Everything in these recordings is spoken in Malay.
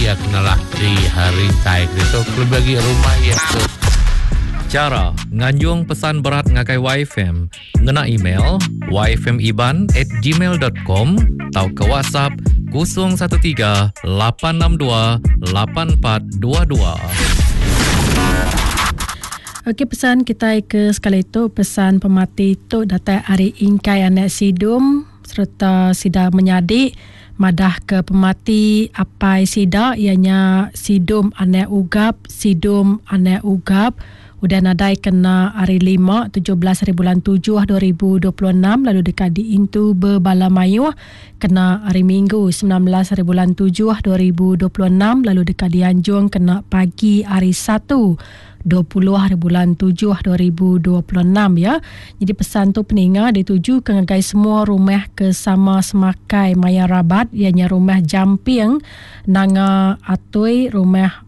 ia kenalah di hari tai itu kelebih bagi rumah ia tu. Cara nganjung pesan berat ngakai YFM ngena email yfmiban@gmail.com atau ke WhatsApp 013 862 8422. Okey, pesan kita ke sekali itu pesan pemati itu datai hari ingkai anak sidum serta sida menyadik madah ke pemati apai sida ianya sidum anak ugap udah nadai kena hari 5 17 hari bulan 7 2026 lalu dekat di Intu Berbala Mayuh kena hari Minggu 19 hari bulan 7 2026 lalu dekat di Anjung kena pagi hari 1 20 hari bulan 7 2026 ya. Jadi pesan tu peninga dituju ke ngagai semua rumah ke sama semakai Maya Rabat ianya rumah Jamping nanga atui rumah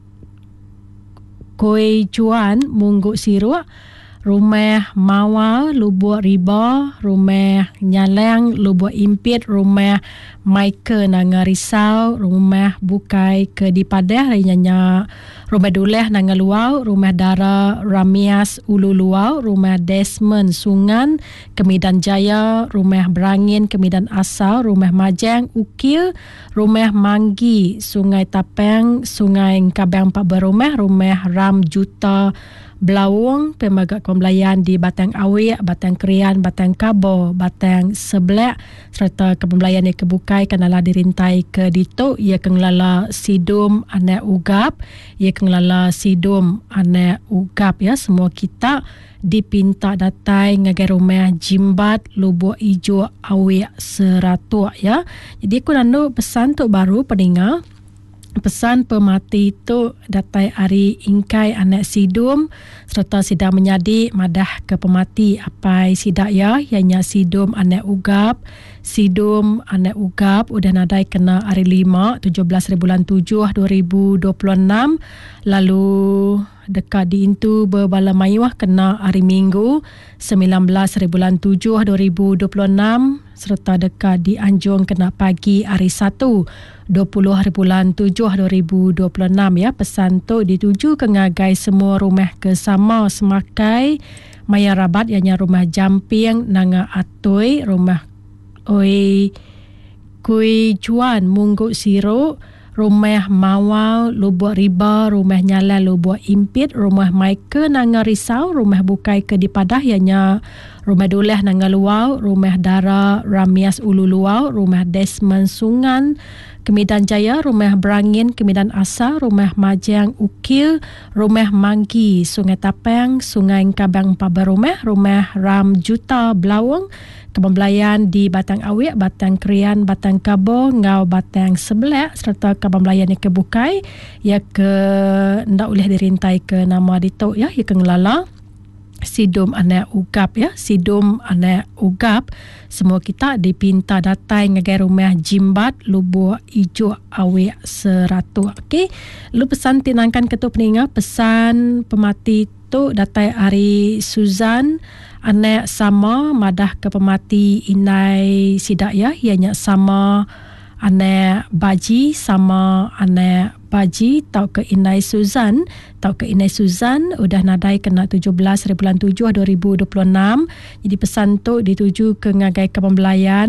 Koi Cuan Mungguk Siruk, rumah Mawar Lubuk Riba, rumah Nyalang Lubuk Impit, rumah Maika Nanga Risau, rumah Bukai ke Dipadah rinyanya rumah Duleh Nanga Luau, rumah Dara Ramias Ulu Luau, rumah Desmond Sungan ke Medan Jaya, rumah Berangin ke Medan Asau, rumah Majang Ukil, rumah Manggi Sungai Tapang, Sungai Kabang Pak Berumah, rumah Ram Juta Belawung, pemagak pembelayan di Batang Awik, Batang Krian, Batang Kabo, Batang Seblak serta kepembelayan yang kebukai kenalah dirintai ke Dito, ia kengelala Sidum anak ugap, ia kengelala Sidum anak ugap ya. Semua kita dipinta datai ngagai rumah Jimbat Lubuk Ijo Awik Seratua ya. Jadi aku nandu pesan tu baru pendengar. Pesan pemati itu datai hari ingkai anak sidum serta sida menyadik madah ke pemati apai sida ya ianya sidum anak ugap udah nadai kena hari 5 17 bulan 7 2026 lalu dekat di Intu Berbala Mayuh kena hari Minggu 19 bulan 7 2026 serta dekat di Anjung kena pagi hari 1 20 hari bulan 7 2026 ya. Pesan tu dituju ke ngagai semua rumah ke sama semakai Maya Rabat ianya rumah Jamping Nanga Atui, rumah Oi Kui Cuan Mungguk Siruk, rumah Mawar Lubuk Riba, rumah Nyala Lubuk Impit, rumah Maika Nanga Risau, rumah Bukai ke Dipadah ianya rumah Duleh Nanga Luau, rumah Dara Ramias Ulu Luau, rumah Desmond Sungan ke Medan Jaya, rumah Berangin ke Medan Asa, rumah Majang Ukil, rumah Manggi Sungai Tapang, Sungai Kabang Pabarumah, rumah Ram Juta Belawung, kepembelayan di Batang Awik, Batang Krian, Batang Kabo, Ngau Batang Seblak serta kepembelayan yang kebukai ia ke ndak boleh dirintai ke nama Dito ya, ia ke ngelala Sidum anak ugap ya, Sidum anak ugap. Semua kita dipinta datai ngagai rumah Jimbat Lubuk Ijo Awik Seratua. Okey, lu pesan tinangkan ketua peninga pesan pemati tu datai hari Suzan anak sama madah ke pemati inai sidak ya, ianya sama anak Baji sama anak Baji tau ke Inai Suzan udah nadai kena 17 hari bulan 7 2026. Jadi pesan tu dituju ke ngagai kepembelayan